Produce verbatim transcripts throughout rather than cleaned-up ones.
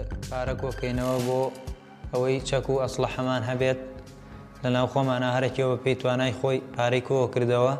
پارە کۆکەینەوە بۆ ئەوەی چەک و ئەسڵەحەمان هەبێت لەناو خۆمانە هەرێکەوە پێی توانای خۆی پارەی کۆ کردەوە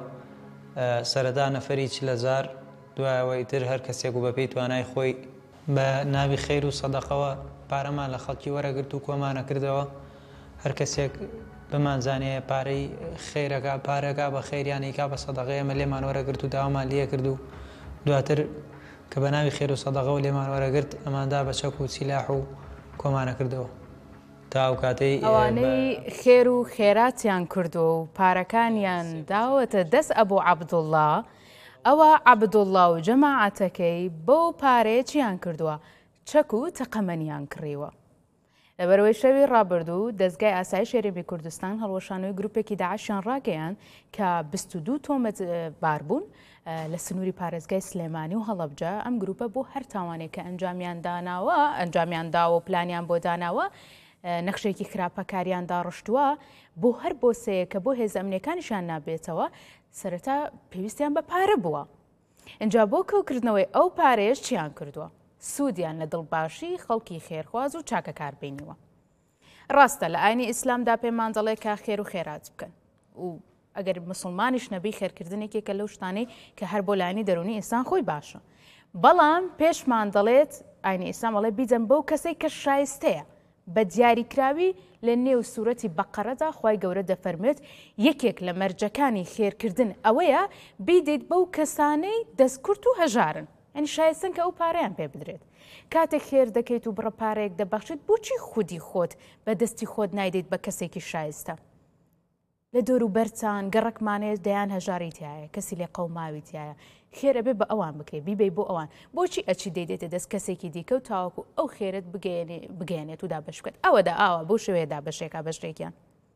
سەرەتا نەفەری چ لە زار دوایەوەی تر هەر کەسێک و بە پێی توانای خۆی بە ناوی خێر و سەدەقەوە پارەمان لە خەڵکی وەرەگرت و کۆمانە کردەوە هەر کەسێک بمانزانێ پارەی خێرەکە پارەکە بە خێریانێکا بە سەدەقەی ئەمە لێمان وەرەگرت و داوامان لێ کرد و دواتر کە بە ناوی خێر و سەدەقەوە لێمان وەرەگرت ئەماندا بە چەک و سیلاح و کۆمانە کردەوە تا ئەو کاتەی ئەوانەی خێر و خێراتیان کردو و پارەکانیان داوەتە دەست ئەبوو عەبدوڵڵا ئەوە عەبدوڵڵا و جەماعەتەکەی بەو پارەیە چیان کردووە چەک و تەقەمەنیان کڕیوە لەبەرەوەی شەوی ڕابردوو دەستگای ئاسایش هەرێمی کوردستان هەڵوەشانەوەی گروپێکی داعشیان ڕاگەیان کە بیست و دوو تۆمەت باربوون لە سنووری پارێزگای سلێمانی و هەڵەبجە ئەم گروپە بۆ هەر تاوانێک کە ئەنجامیان داناوە ئەنجامیان داوە و پلانیان بۆ داناوە نەخشێکی خراپەکاریان داڕشتووە بۆ هەر بۆسەیە کە بۆ هێز ئەمنیەکانیشان نابێتەوە سەرەتا پێویستیان بە پارە بووە ئەجا بۆ کەوکردنەوەی ئەو پارەیەش چیان کردووە سوودیان لە دڵباشی خەڵکی خێرخواز و چاکەکار بینیوە ڕاستە لە ئاینی ئیسلامدا پێمان دەڵێ کا خێر و خێرات بکەن و ئەگەر مسلمانیش نەبی خێرکردنێکێکە لەو شتانەی کە هەر بۆ لایانی دەرونی ئینسان خۆی باشە بەڵام پێشمان دەڵێت ئاینی ئیسلام دەڵێ بیجەن بەو کەسەی کە شایستەیە بە دیاریکراوی لە نێو سوورەتی بەقەرەدا خوای گەورە دەفەرمێت یەکێک لە مەرجەکانی خێرکردن ئەوەیە بیدەیت بەو کەسانەی دەستکورت و هەژارن ئەنی شایستن کە ئەو پارەیان پێ بدرێت کاتێک خێر دەکەیت و بڕە پارەیەک دەبەخشیت بۆچی خودی خۆت بە دەستی خۆت نایدەیت بە کەسێکی شایستە لە دۆر و بەرچان گەڕکمانێت دەیان هەژاریتیایە کەسی لێ قەوماویتیایە خێرە بێ بە ئەوان بکرێت بیبێ بۆ ئەوان بۆچی ئەچی دەیدێتە دەست کەسێکی دیکە و تاوەکو ئەو خێرت بگەێنێت و دابش بکەت ئەوەدا ئاوە بۆ شوێدا بەشێکا بەشێکیان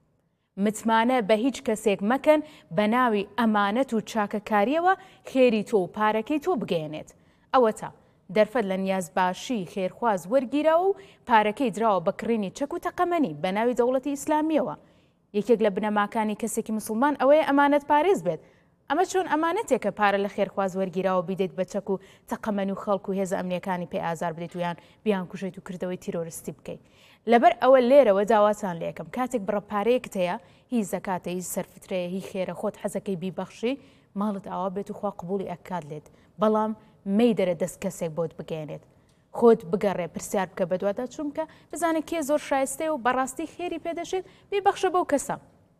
متمانە بە هیچ کەسێک مەکەن بە ناوی ئەمانەت و چاکەکاریەوە خێری تۆ و پارەکەی تۆ بگەێنێت ئەوە تا دەرفەت لە نیازباشی خێرخواز وەرگیرەوە و پارەکەی دراوە بەکڕینی چەک و تەقەمەنی بە ناوی دەوڵەتی ئیسلامیەوە یەکێک لە بنەماکانی کەسێکی مسلمان ئەوەیە ئەمانەت پارێز بێت ئەمە چۆن ئەمانەتێکە پارە لە خێرخواز وەرگیراوە بیدەیت بە چەک و تەقەمەن و خەڵک و هێزە ئەمنیەکانی پێ ئازار بدەیت و یان بیان کوژێت و کردەوەی تیرۆریستی بکەیت لەبەر ئەوە لێرەوە داواتان لێ یەکەم کاتێک بڕە پارەیەکت هەیە هیچ زەکاتە هیچ سەرفترەیە هی خێرە خۆت حەزەکەی بیبەخشی ماڵت ئاوا بێت و خوا قبولی ئەکات لێت بەڵام مەیدەرە دەست کەسێک بۆت بگەێنێت خۆت بگەڕێ پرسیار بکە بە دواتە چونکە بزانێت کێ زۆر شایستەیە و بەڕاستی خێری پێدەشێت بیبەخشە بەو کەسە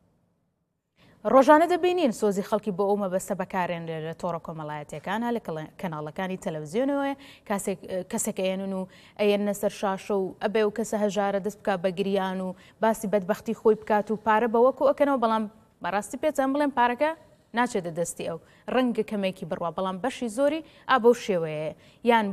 ڕۆژانە دەبینین سۆزی خەڵکی بۆ ئەو مەبەستە بەکارێن لە تۆڕە کۆمەڵایەتیەکانە لە کەناڵەکانی تەلەڤیزیۆنەوەی کەسێک ئەێنن و ئەێنە سەر شاشە و ئەبێ و کەسە هەژارە دەست بکات بە گریان و باسی بەدبەختی خۆی بکات و پارە بەوەکو ئەکەنەوە بەڵام بەڕاستی پێچەند بڵێن پارەکە ناچێتە دەستی ئەو ڕەنگە کەمێکی بڕوا بەڵام بەشی زۆری ئا بەو شێوەیە یان